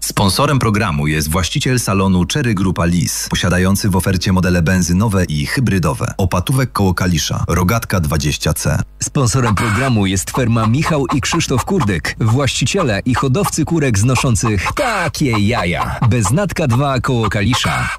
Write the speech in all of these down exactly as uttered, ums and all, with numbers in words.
Sponsorem programu jest właściciel salonu Cherry Grupa Lis, posiadający w ofercie modele benzynowe i hybrydowe. Opatówek koło Kalisza, Rogatka dwadzieścia C. Sponsorem programu jest firma Michał i Krzysztof Kurdek, właściciele i hodowcy kurek znoszących takie jaja. Beznatka dwa koło Kalisza.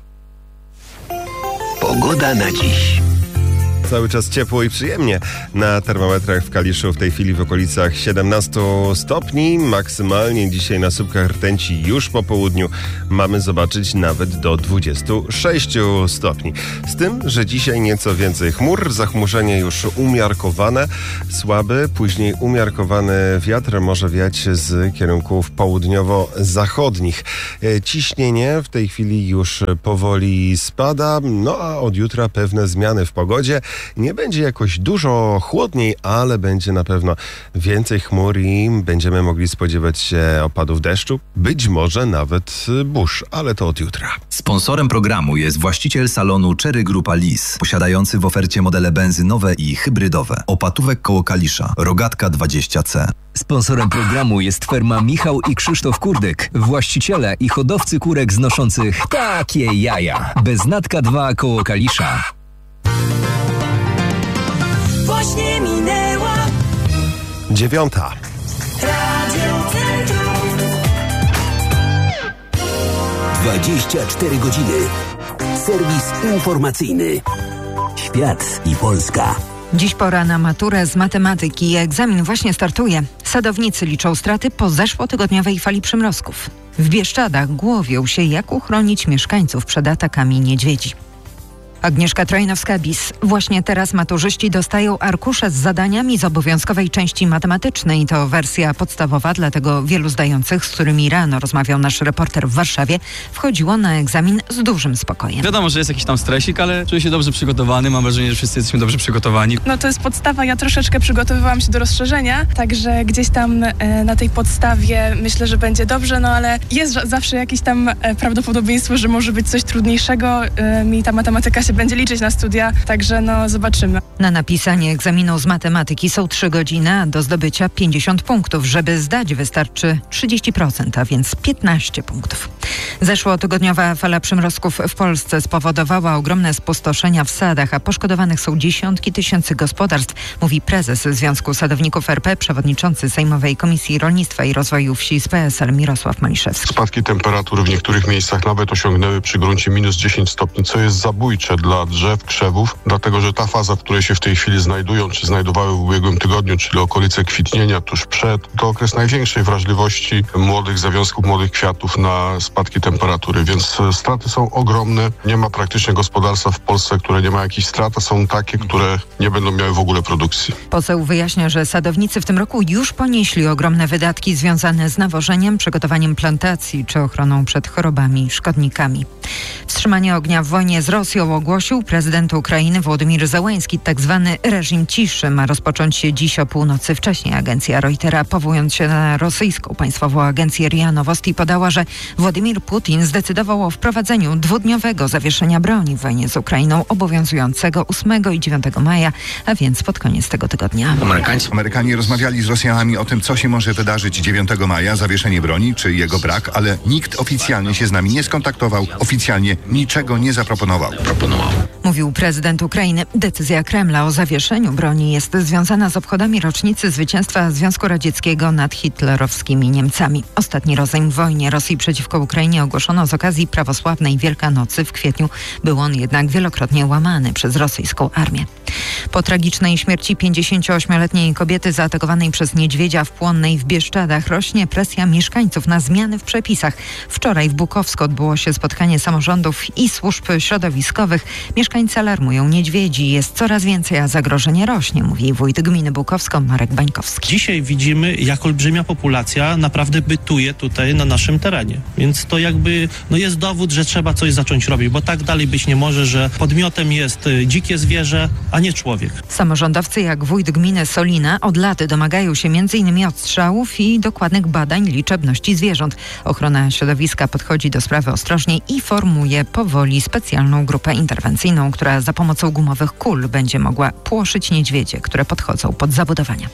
Pogoda na dziś. Cały czas ciepło i przyjemnie. Na termometrach w Kaliszu w tej chwili w okolicach siedemnaście stopni. Maksymalnie dzisiaj na słupkach rtęci już po południu mamy zobaczyć nawet do dwadzieścia sześć stopni. Z tym, że dzisiaj nieco więcej chmur, zachmurzenie już umiarkowane, słaby, później umiarkowany wiatr może wiać z kierunków południowo-zachodnich. Ciśnienie w tej chwili już powoli spada, no a od jutra pewne zmiany w pogodzie. Nie będzie jakoś dużo chłodniej, ale będzie na pewno więcej chmur i będziemy mogli spodziewać się opadów deszczu, być może nawet burz, ale to od jutra. Sponsorem programu jest właściciel salonu Cherry Grupa Lis, posiadający w ofercie modele benzynowe i hybrydowe. Opatówek koło Kalisza, Rogatka dwadzieścia C. Sponsorem programu jest firma Michał i Krzysztof Kurdek, właściciele i hodowcy kurek znoszących takie jaja. Beznatka dwa koło Kalisza. Właśnie minęła Dziewiąta. Radio Centrum. dwadzieścia cztery godziny. Serwis informacyjny. Świat i Polska. Dziś pora na maturę z matematyki. Egzamin właśnie startuje. Sadownicy liczą straty po zeszłotygodniowej fali przymrozków. W Bieszczadach głowią się, jak uchronić mieszkańców przed atakami niedźwiedzi. Agnieszka Trojnowska-Bis. Właśnie teraz maturzyści dostają arkusze z zadaniami z obowiązkowej części matematycznej. To wersja podstawowa, dlatego wielu zdających, z którymi rano rozmawiał nasz reporter w Warszawie, wchodziło na egzamin z dużym spokojem. Wiadomo, że jest jakiś tam stresik, ale czuję się dobrze przygotowany. Mam wrażenie, że wszyscy jesteśmy dobrze przygotowani. No to jest podstawa. Ja troszeczkę przygotowywałam się do rozszerzenia, także gdzieś tam e, na tej podstawie myślę, że będzie dobrze, no ale jest zawsze jakieś tam e, prawdopodobieństwo, że może być coś trudniejszego. E, mi ta matematyka się będzie liczyć na studia, także no zobaczymy. Na napisanie egzaminu z matematyki są trzy godziny, a do zdobycia pięćdziesiąt punktów. Żeby zdać, wystarczy trzydzieści procent, a więc piętnaście punktów. Zeszłotygodniowa fala przymrozków w Polsce spowodowała ogromne spustoszenia w sadach, a poszkodowanych są dziesiątki tysięcy gospodarstw, mówi prezes Związku Sadowników R P, przewodniczący Sejmowej Komisji Rolnictwa i Rozwoju Wsi z P S L Mirosław Maliszewski. Spadki temperatur w niektórych miejscach nawet osiągnęły przy gruncie minus dziesięć stopni, co jest zabójcze dla drzew, krzewów, dlatego że ta faza, w której się w tej chwili znajdują, czy znajdowały w ubiegłym tygodniu, czyli okolice kwitnienia, tuż przed, to okres największej wrażliwości młodych zawiązków, młodych kwiatów na spadki temperatury, więc straty są ogromne. Nie ma praktycznie gospodarstwa w Polsce, które nie ma jakichś strat, a są takie, które nie będą miały w ogóle produkcji. Poseł wyjaśnia, że sadownicy w tym roku już ponieśli ogromne wydatki związane z nawożeniem, przygotowaniem plantacji czy ochroną przed chorobami i szkodnikami. Wstrzymanie ognia w wojnie z Rosją ogłosił prezydent Ukrainy Wołodymyr Zełenski. Tak zwany reżim ciszy ma rozpocząć się dziś o północy. Wcześniej agencja Reutera, powołując się na rosyjską państwową agencję R I A Nowosti, podała, że Władimir Putin zdecydował o wprowadzeniu dwudniowego zawieszenia broni w wojnie z Ukrainą, obowiązującego ósmego i dziewiątego maja, a więc pod koniec tego tygodnia. Amerykanie rozmawiali z Rosjanami o tym, co się może wydarzyć dziewiątego maja, zawieszenie broni czy jego brak, ale nikt oficjalnie się z nami nie skontaktował, oficjalnie niczego nie zaproponował. Mówił prezydent Ukrainy. Decyzja Kremla o zawieszeniu broni jest związana z obchodami rocznicy zwycięstwa Związku Radzieckiego nad hitlerowskimi Niemcami. Ostatni rozejm w wojnie Rosji przeciwko Ukrainie ogłoszono z okazji prawosławnej Wielkanocy. W kwietniu był on jednak wielokrotnie łamany przez rosyjską armię. Po tragicznej śmierci pięćdziesięcioośmioletniej kobiety zaatakowanej przez niedźwiedzia w Płonnej w Bieszczadach rośnie presja mieszkańców na zmiany w przepisach. Wczoraj w Bukowsku odbyło się spotkanie samorządów i służb środowiskowych. Mieszkańcy alarmują niedźwiedzi. Jest coraz więcej, a zagrożenie rośnie, mówi wójt gminy Bukowsko Marek Bańkowski. Dzisiaj widzimy, jak olbrzymia populacja naprawdę bytuje tutaj na naszym terenie. Więc to jakby no jest dowód, że trzeba coś zacząć robić, bo tak dalej być nie może, że podmiotem jest dzikie zwierzę, a nie człowiek. Samorządowcy jak wójt gminy Solina od lat domagają się między innymi odstrzałów i dokładnych badań liczebności zwierząt. Ochrona środowiska podchodzi do sprawy ostrożnie i formuje powoli specjalną grupę interwencyjną, która za pomocą gumowych kul będzie mogła płoszyć niedźwiedzie, które podchodzą pod zabudowania.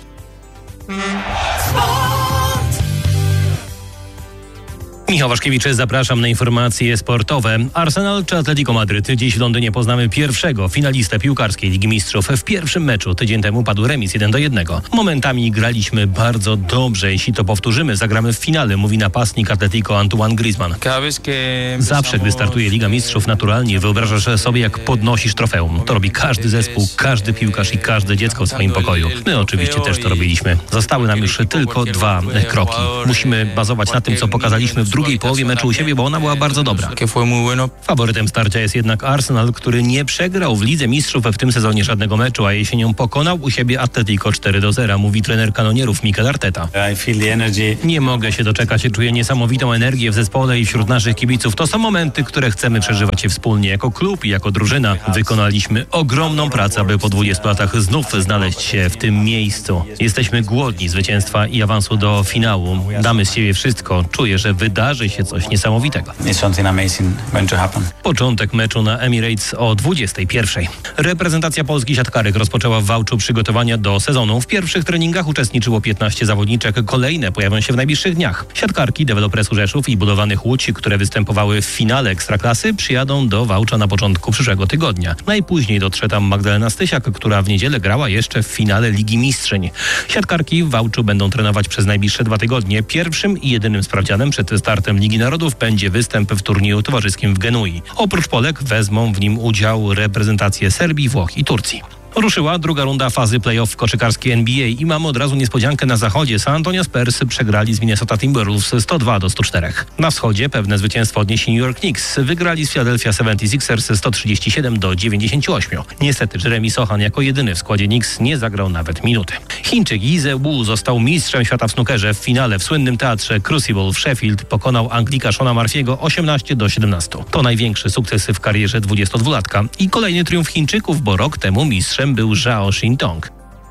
Michał Waszkiewicz, zapraszam na informacje sportowe. Arsenal czy Atletico Madryt? Dziś w Londynie poznamy pierwszego finalistę piłkarskiej Ligi Mistrzów. W pierwszym meczu tydzień temu padł remis jeden do jednego. Momentami graliśmy bardzo dobrze. Jeśli to powtórzymy, zagramy w finale, mówi napastnik Atletico Antoine Griezmann. Zawsze, gdy startuje Liga Mistrzów, naturalnie wyobrażasz sobie, jak podnosisz trofeum. To robi każdy zespół, każdy piłkarz i każde dziecko w swoim pokoju. My oczywiście też to robiliśmy. Zostały nam już tylko dwa kroki. Musimy bazować na tym, co pokazaliśmy w drugiej połowie meczu u siebie, bo ona była bardzo dobra. Faworytem starcia jest jednak Arsenal, który nie przegrał w Lidze Mistrzów w tym sezonie żadnego meczu, a jesienią pokonał u siebie Atletico cztery do zera, mówi trener kanonierów Mikel Arteta. Nie mogę się doczekać, czuję niesamowitą energię w zespole i wśród naszych kibiców. To są momenty, które chcemy przeżywać się wspólnie. Jako klub i jako drużyna wykonaliśmy ogromną pracę, aby po dwudziestu latach znów znaleźć się w tym miejscu. Jesteśmy głodni zwycięstwa i awansu do finału. Damy z siebie wszystko. Czuję, że wydarzy się coś niesamowitego. Początek meczu na Emirates o dwudziestej pierwszej. Reprezentacja Polski siatkarek rozpoczęła w Wałczu przygotowania do sezonu. W pierwszych treningach uczestniczyło piętnaście zawodniczek. Kolejne pojawią się w najbliższych dniach. Siatkarki Dewelopresu Rzeszów i Budowanych Łódź, które występowały w finale Ekstraklasy, przyjadą do Wałcza na początku przyszłego tygodnia. Najpóźniej dotrze tam Magdalena Stysiak, która w niedzielę grała jeszcze w finale Ligi Mistrzyń. Siatkarki w Wałczu będą trenować przez najbliższe dwa tygodnie. Pierwszym i jedynym sprawdzianem przed startem Ligi Narodów będzie występ w turnieju towarzyskim w Genui. Oprócz Polek wezmą w nim udział reprezentacje Serbii, Włoch i Turcji. Ruszyła druga runda fazy play-off koszykarskiej N B A i mamy od razu niespodziankę na zachodzie. San Antonio Spurs przegrali z Minnesota Timberwolves sto dwa do stu czterech. Na wschodzie pewne zwycięstwo odnieśli New York Knicks. Wygrali z Philadelphia seventy-sixers sto trzydzieści siedem do dziewięćdziesięciu ośmiu. Niestety Jeremy Sochan jako jedyny w składzie Knicks nie zagrał nawet minuty. Chińczyk Yize Wu został mistrzem świata w snookerze. W finale w słynnym teatrze Crucible w Sheffield pokonał Anglika Shona Murphy'ego osiemnaście do siedemnastu. To największy sukces w karierze dwudziestodwulatka i kolejny triumf Chińczyków, bo rok temu mistrzem był Zhao Shintong.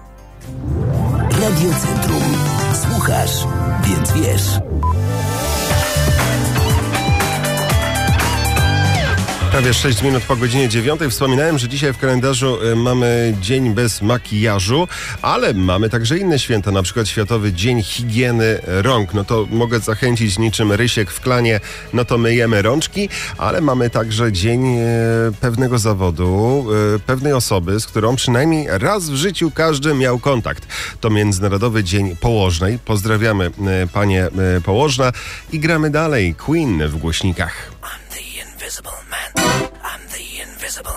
Radio Centrum. Słuchasz, więc wiesz. Prawie sześć minut po godzinie dziewiątej. Wspominałem, że dzisiaj w kalendarzu mamy dzień bez makijażu, ale mamy także inne święta, na przykład Światowy Dzień Higieny Rąk. No to mogę zachęcić niczym Rysiek w klanie, no to myjemy rączki, ale mamy także dzień e, pewnego zawodu, e, pewnej osoby, z którą przynajmniej raz w życiu każdy miał kontakt. To Międzynarodowy Dzień Położnej. Pozdrawiamy e, panie e, położna i gramy dalej. Queen w głośnikach. I'm the invisible man.